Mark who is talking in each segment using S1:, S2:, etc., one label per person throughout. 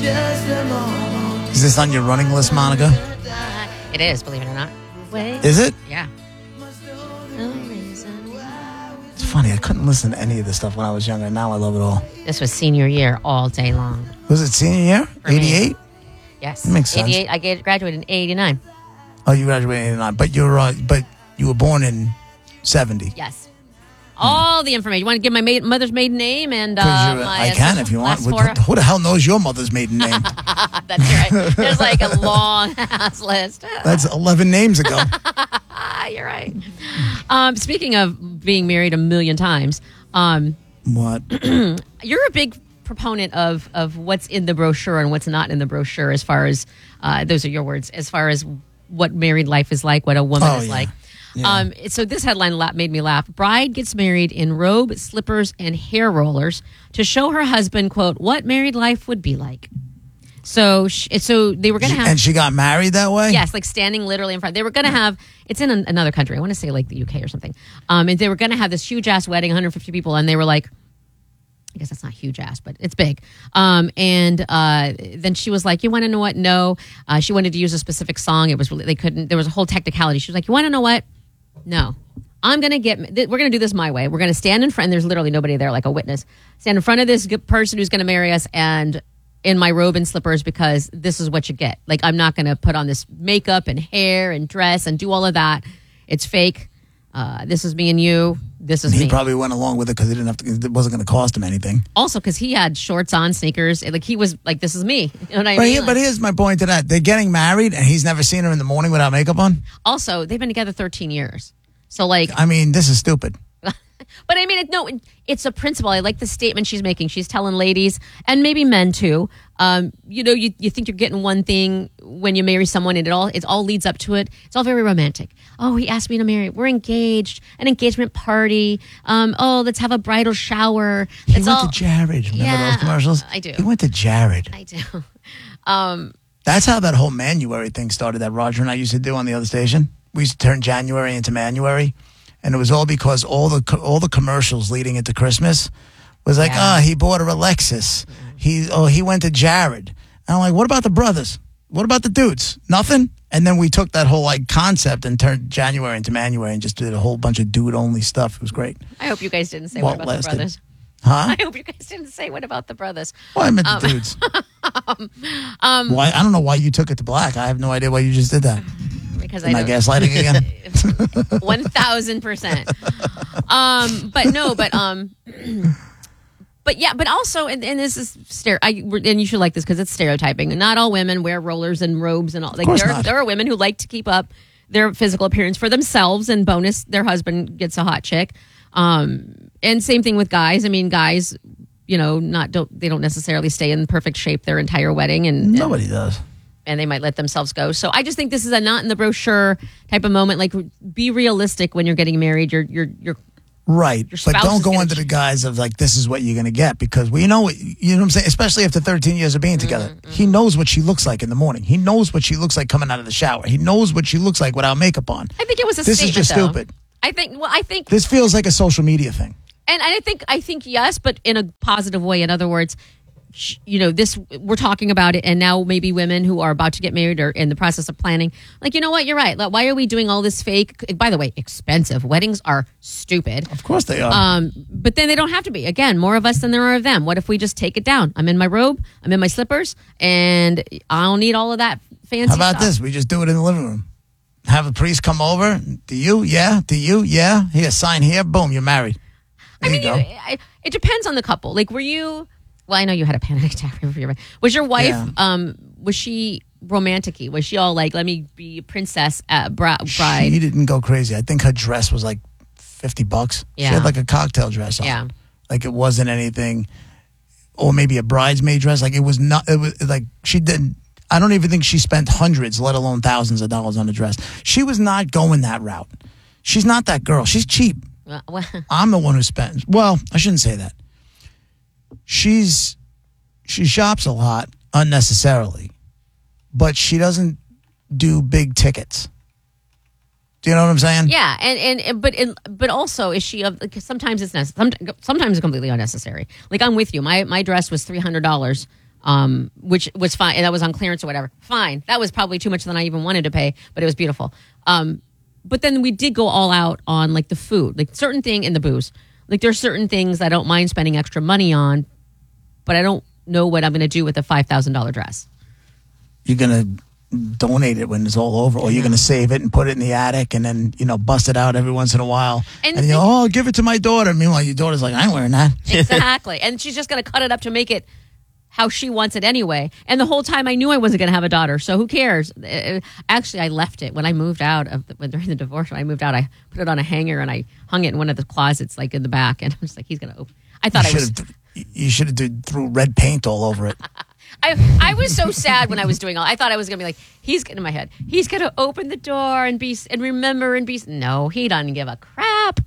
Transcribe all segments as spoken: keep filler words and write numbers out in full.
S1: Is this on your running list, Monica?
S2: It is, believe it or not. Wait.
S1: Is it?
S2: Yeah.
S1: It's funny. I couldn't listen to any of this stuff when I was younger. Now I love it all.
S2: This was senior year all day long.
S1: Was it senior year? eighty-eight?
S2: Yes.
S1: That makes sense.
S2: eighty-eight. I graduated in eighty-nine.
S1: Oh, you graduated in eighty-nine. But you're uh, but you were born in seventy.
S2: Yes. All the information. You want to give my maid, mother's maiden name and uh, my
S1: I can if you want.
S2: last
S1: Who,
S2: four?
S1: who the hell knows your mother's maiden name?
S2: That's right. There's like a long ass list.
S1: That's eleven names ago.
S2: You're right. Um, speaking of being married a million times, um,
S1: what?
S2: You're a big proponent of of what's in the brochure and what's not in the brochure. As far as uh, those are your words. As far as what married life is like, what a woman
S1: Oh,
S2: is
S1: yeah.
S2: like.
S1: Yeah.
S2: Um, so this headline la- made me laugh. Bride gets married in robe, slippers, and hair rollers to show her husband, quote, what married life would be like. So she, so they were going to have...
S1: And she got married that way?
S2: Yes, like standing literally in front. They were going to have... It's in an, another country. I want to say like the U K or something. Um, and they were going to have this huge-ass wedding, one hundred fifty people, and they were like... I guess that's not huge-ass, but it's big. Um, and uh, then she was like, you want to know what? No. Uh, she wanted to use a specific song. It was really... They couldn't... There was a whole technicality. She was like, you want to know what? No, I'm going to get, we're going to do this my way. We're going to stand in front, and there's literally nobody there, like a witness. Stand in front of this good person who's going to marry us and in my robe and slippers because this is what you get. Like, I'm not going to put on this makeup and hair and dress and do all of that. It's fake. Uh, this is me and you. This is
S1: and he
S2: me.
S1: probably went along with it because he didn't have to, it wasn't going to cost him anything.
S2: Also, because he had shorts on, sneakers. Like, he was like, this is me. You know what I
S1: But,
S2: mean?
S1: he,
S2: Like,
S1: but here's my point to that. They're getting married, and he's never seen her in the morning without makeup on?
S2: also, they've been together thirteen years. So, like...
S1: I mean, this is stupid.
S2: But I mean, it, no, it's a principle. I like the statement she's making. She's telling ladies, and maybe men too, um, you know, you, you think you're getting one thing when you marry someone, and it all it all leads up to it. It's all very romantic. Oh, he asked me to marry. We're engaged. An engagement party. Um, oh, let's have a bridal shower.
S1: He
S2: It's
S1: went
S2: all,
S1: to Jared. Remember
S2: Yeah,
S1: those commercials?
S2: I do.
S1: He went to Jared.
S2: I do. Um,
S1: That's how that whole Manuary thing started that Roger and I used to do on the other station. We used to turn January into Manuary. And it was all because all the co- all the commercials leading into Christmas was like,
S2: Yeah.
S1: oh, he bought her a Lexus. He oh he went to Jared. And I'm like, what about the brothers? What about the dudes? Nothing. And then we took that whole like concept and turned January into Manuary and just did a whole bunch of dude only stuff. It was great.
S2: I hope you guys didn't say
S1: What
S2: what about
S1: lasted?
S2: the brothers.
S1: Huh?
S2: I hope you guys didn't say what about the brothers.
S1: Well, I meant
S2: Um,
S1: the dudes. why? I don't know why you took it to black. I have no idea why you just did that.
S2: Because
S1: Am
S2: I
S1: I
S2: don't-
S1: gaslighting again?
S2: One thousand percent. Um, but no, but um, but yeah, but also, and, and this is stere- I, and you should like this because it's stereotyping. Not all women wear rollers and robes and all. Like
S1: course
S2: there,
S1: not.
S2: there are women who like to keep up their physical appearance for themselves, and bonus, their husband gets a hot chick. Um, and same thing with guys. I mean, guys, you know, not don't they don't necessarily stay in perfect shape their entire wedding, and
S1: Nobody does.
S2: and they might let themselves go. So I just think this is a not in the brochure type of moment. Like, be realistic when you're getting married. You're you're you're
S1: Right.
S2: Your
S1: But
S2: spouse
S1: don't
S2: is
S1: go
S2: gonna
S1: under
S2: ch-
S1: the guise of like, this is what you're going to get because we know what, you know what I'm saying? Especially after thirteen years of being together.
S2: Mm-hmm.
S1: He knows what she looks like in the morning. He knows what she looks like coming out of the shower. He knows what she looks like without makeup on.
S2: I think it was a
S1: This is
S2: statement,
S1: just
S2: though.
S1: stupid.
S2: I think. Well, I think,
S1: This feels like a social media thing.
S2: and I think, I think yes, but in a positive way. In other words, sh- you know, this we're talking about it, and now maybe women who are about to get married or in the process of planning, like, you know what, you're right. Like, why are we doing all this fake? By the way, expensive weddings are stupid.
S1: Of course they are.
S2: Um, but then they don't have to be. Again, more of us than there are of them. What if we just take it down? I'm in my robe, I'm in my slippers, and I don't need all of that fancy
S1: How about
S2: stuff.
S1: this? We just do it in the living room. Have a priest come over. Do you? Yeah. Do you? Yeah. Here, sign here. Boom, you're married. There
S2: I mean,
S1: you go.
S2: you, I, it depends on the couple. Like, were you? Well, I know you had a panic attack. Was your wife?
S1: Yeah.
S2: Um, was she romantic-y? Was she all like, "Let me be a princess at bra- bride"?
S1: She didn't go crazy. I think her dress was like fifty bucks. She
S2: Yeah.
S1: had like a cocktail dress on.
S2: Yeah.
S1: Like it wasn't anything, or maybe a bridesmaid dress. Like it was not, it was like she didn't, I don't even think she spent hundreds, let alone thousands of dollars on a dress. She was not going that route. She's not that girl. She's cheap.
S2: Well, well,
S1: I'm the one who spends. Well, I shouldn't say that. She's, she shops a lot unnecessarily, but she doesn't do big tickets. Do you know what I'm saying?
S2: yeah, and and, and but and, but also is she? Of, like, sometimes it's necessary. Sometimes it's completely unnecessary. Like, I'm with you. My my dress was three hundred dollars um, which was fine. And that was on clearance or whatever. Fine. That was probably too much than I even wanted to pay, but it was beautiful. Um, but then we did go all out on like the food, like certain thing in the booze. Like there's certain things I don't mind spending extra money on, but I don't know what I'm going to do with a five thousand dollars dress.
S1: You're going to donate it when it's all over, or you're going to save it and put it in the attic and then, you know, bust it out every once in a while. And, and you know, oh, give it to my daughter. Meanwhile, your daughter's like, I ain't wearing that.
S2: Exactly. And she's just going to cut it up to make it how she wants it anyway. And the whole time I knew I wasn't going to have a daughter, so who cares? Actually, I left it when I moved out of the, when, during the divorce. When I moved out, I put it on a hanger and I hung it in one of the closets, like in the back. And I was like, he's going to open. I thought
S1: you
S2: I was.
S1: You should have th- threw red paint all over it.
S2: I I was so sad when I was doing all. I thought I was gonna be like, he's in my head. He's gonna open the door and be and remember and be. No, he doesn't give a crap.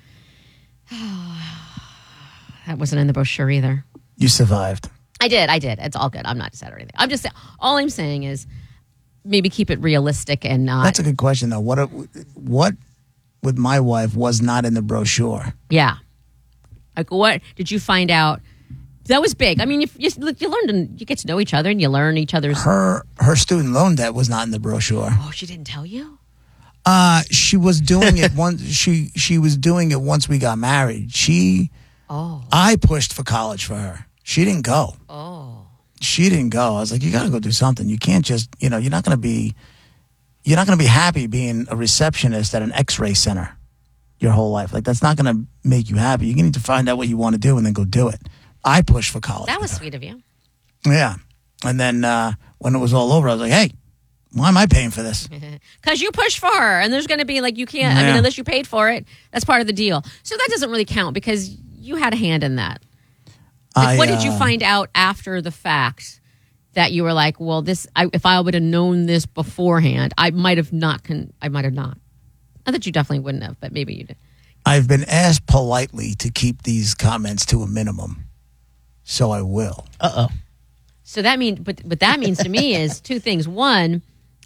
S2: That wasn't in the brochure either.
S1: You survived.
S2: I did. I did. It's all good. I'm not sad or anything. I'm just all I'm saying is maybe keep it realistic and not.
S1: That's a good question though. What what with my wife was not in the brochure?
S2: Yeah. Like what did you find out? That was big. I mean, you, you, you learn to, you get to know each other and you learn each other's.
S1: Her her student loan debt was not in the brochure.
S2: Oh, she didn't tell you?
S1: Uh, she was doing it once. She she was doing it once we got married. She.
S2: Oh.
S1: I pushed for college for her. She didn't go.
S2: Oh.
S1: She didn't go. I was like, you got to go do something. You can't just, you know, you're not going to be, you're not going to be happy being a receptionist at an X-ray center your whole life. Like that's not going to make you happy. You need to find out what you want to do and then go do it. I pushed for college.
S2: That was sweet of you.
S1: Yeah. And then uh, when it was all over, I was like, hey, why am I paying for this?
S2: Because you pushed for her. And there's going to be like, you can't,
S1: Yeah.
S2: I mean, unless you paid for it, that's part of the deal. So that doesn't really count because you had a hand in that. Like,
S1: I,
S2: what did you
S1: uh,
S2: find out after the fact that you were like, well, this, I, if I would have known this beforehand, I might have not, con- I might have not. Not that you definitely wouldn't have, but maybe you did.
S1: I've been asked politely to keep these comments to a minimum. So I will.
S3: Uh-oh.
S2: So that means, but what that means to me is two things. One,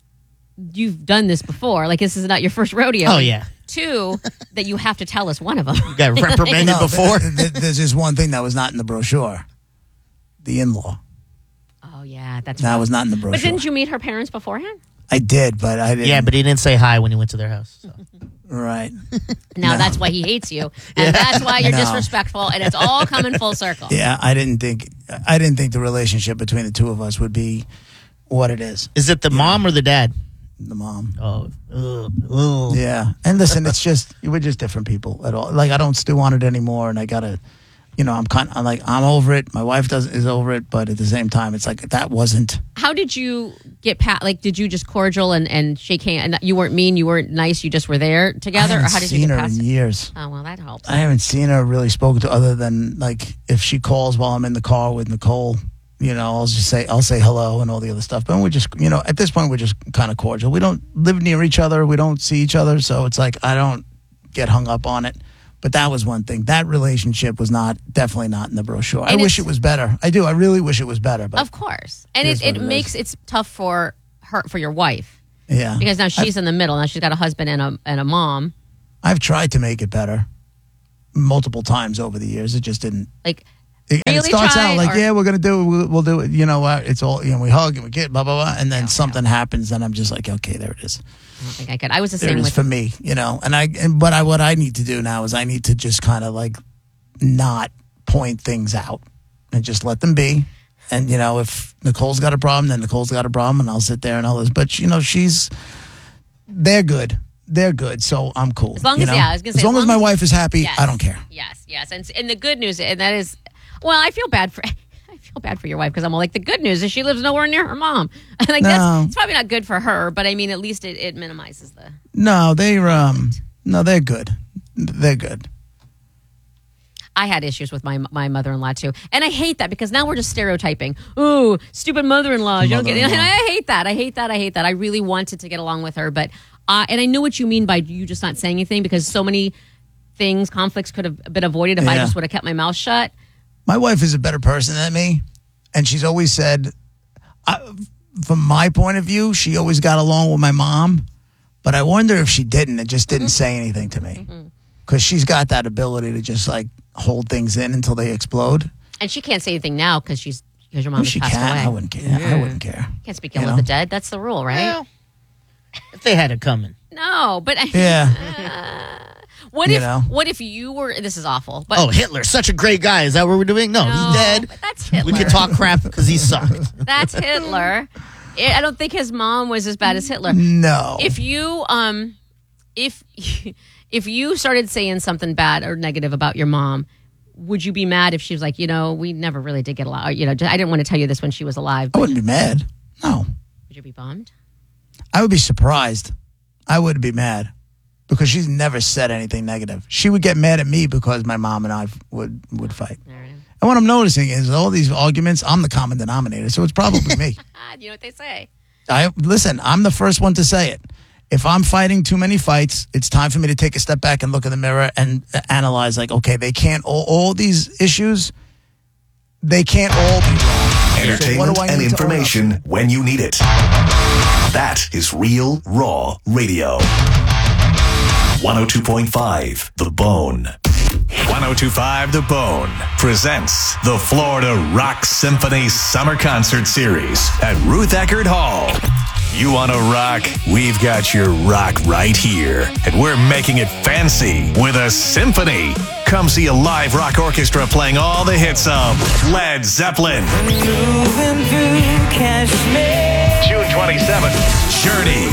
S2: you've done this before. Like this is not your first rodeo.
S3: Oh, yeah.
S2: Two, that you have to tell us one of them.
S3: You got reprimanded
S1: No,
S3: before?
S1: th- th- there's just one thing that was not in the brochure. The in-law.
S2: Oh yeah, that's
S1: That
S2: right.
S1: was not in the brochure.
S2: But didn't you meet her parents beforehand?
S1: I did, but I didn't.
S3: Yeah, but he didn't say hi when he went to their house. So.
S1: Right.
S2: Now
S1: No.
S2: that's why he hates you, and that's why you're
S1: No.
S2: disrespectful, and it's all coming full circle.
S1: Yeah, I didn't think I didn't think the relationship between the two of us would be what it is.
S3: Is it the mom or the dad?
S1: The mom.
S3: Oh, ugh, ugh.
S1: Yeah. And listen, it's just we're just different people at all. Like I don't stew on it anymore, and I gotta, you know, I'm kind. I'm like I'm over it. My wife doesn't is over it, but at the same time, it's like that wasn't.
S2: How did you get past? Like, did you just cordial and, and shake hands? And you weren't mean, you weren't nice, you just were there together,
S1: I
S2: or
S1: haven't
S2: how did you
S1: seen
S2: get
S1: her
S2: past
S1: in
S2: it?
S1: years.
S2: Oh well, that helps.
S1: I haven't seen her really spoken to other than like if she calls while I'm in the car with Nicole, you know, I'll just say I'll say hello and all the other stuff. But we're just, you know, at this point we're just kind of cordial. We don't live near each other. We don't see each other, so it's like I don't get hung up on it. But that was one thing. That relationship was not definitely not in the brochure.
S2: And
S1: I wish
S2: it's-
S1: it was better. I do. I really wish it was better. But
S2: Of course, and
S1: Here's
S2: it,
S1: what
S2: it
S1: it
S2: makes it's tough for her for your wife
S1: yeah,
S2: because now she's in the middle. Now she's got a husband and a and a mom.
S1: I've tried to make it better multiple times over the years. It just didn't.
S2: Like
S1: It, and it
S2: Really
S1: starts
S2: tried,
S1: out like,
S2: or-
S1: yeah, we're gonna do it. We'll, we'll do it. You know, uh, it's all you know. We hug and we get blah blah blah, and then
S2: Yeah,
S1: something happens, and I'm just like, okay, there it is.
S2: I don't think I could. I was the
S1: There
S2: same
S1: it is
S2: with
S1: for me, you know. And I, and, but I, what I need to do now is I need to just kind of like not point things out and just let them be. And you know, if Nicole's got a problem, then Nicole's got a problem, and I'll sit there and all this. But you know, she's they're good. They're good, so I'm cool.
S2: As long
S1: you
S2: as-
S1: know?
S2: yeah, I was gonna say,
S1: as long as,
S2: as
S1: my
S2: long as-
S1: wife is happy,
S2: Yes.
S1: I don't care.
S2: Yes, yes, and and the good news, and that is, well, I feel bad for. I feel bad for your wife because I'm all like, the good news is she lives nowhere near her mom. Like
S1: No.
S2: that's it's probably not good for her, but I mean, at least it, it minimizes the.
S1: No, they're um, no, they're good. They're good.
S2: I had issues with my my mother in law too, and I hate that because now we're just stereotyping. Ooh, stupid mother in law. You don't get it.
S1: Mother-in-law.
S2: And I hate that. I hate that. I hate that. I really wanted to get along with her, but uh, and I know what you mean by you just not saying anything because so many things, conflicts could have been avoided if I
S1: Yeah.
S2: just would have kept my mouth shut.
S1: My wife is a better person than me, and she's always said, I, from my point of view, she always got along with my mom. But I wonder if she didn't and just didn't say anything to me, because she's got that ability to just like hold things in until they explode.
S2: And she can't say anything now because she's Because your
S1: Oh,
S2: mom has
S1: she
S2: passed
S1: can.
S2: away.
S1: I wouldn't care. I wouldn't care.
S2: Can't speak
S1: You
S2: ill
S1: know?
S2: of the dead. That's the rule, right?
S3: Well, if they had it coming.
S2: No, but
S1: Yeah.
S2: what
S1: You
S2: if
S1: know?
S2: what if you were? This is awful. But
S3: Oh, Hitler, such a great guy. Is that what we're doing? No,
S2: no,
S3: he's dead.
S2: But that's Hitler.
S3: We can talk crap because he sucked.
S2: That's Hitler. I I don't think his mom was as bad as Hitler.
S1: No.
S2: If you um, if if you started saying something bad or negative about your mom, would you be mad if she was like, you know, we never really did get along? Or, you know, I didn't want to tell you this when she was alive.
S1: I
S2: But
S1: wouldn't be mad. No.
S2: would you be bummed?
S1: I would be surprised. I would be mad because she's never said anything negative. She would get mad at me because my mom and I would would fight.
S2: All right.
S1: And what I'm noticing is all these arguments, I'm the common denominator, so it's probably me.
S2: Ah, you know what they say.
S1: I listen, I'm the first one to say it. If I'm fighting too many fights, it's time for me to take a step back and look in the mirror and uh, analyze like, okay, they can't all, all these issues, they can't all be wrong. So
S4: Entertainment
S1: what do I
S4: and
S1: need to own up to?
S4: information when you need it. That is Real Raw Radio. one oh two point five The Bone. one oh two point five The Bone presents the Florida Rock Symphony Summer Concert Series at Ruth Eckerd Hall. You want to rock? We've got your rock right here. And we're making it fancy with a symphony. Come see a live rock orchestra playing all the hits of Led Zeppelin. June twenty-seventh, Journey.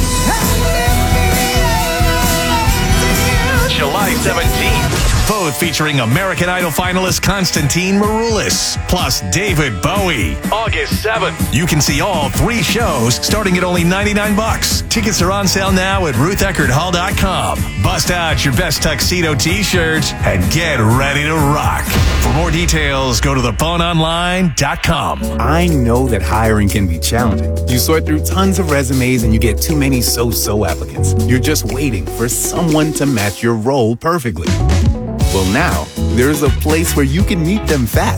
S4: July seventeenth, both featuring American Idol finalist Constantine Maroulis, plus David Bowie. August seventh, you can see all three shows starting at only ninety-nine bucks. Tickets are on sale now at ruth eckerd hall dot com. Bust out your best tuxedo t-shirt and get ready to rock. For more details, go to the bone online dot com.
S5: I know that hiring can be challenging. You sort through tons of resumes and you get too many so-so applicants. You're just waiting for someone to match your role perfectly. Well, now, there's a place where you can meet them fast.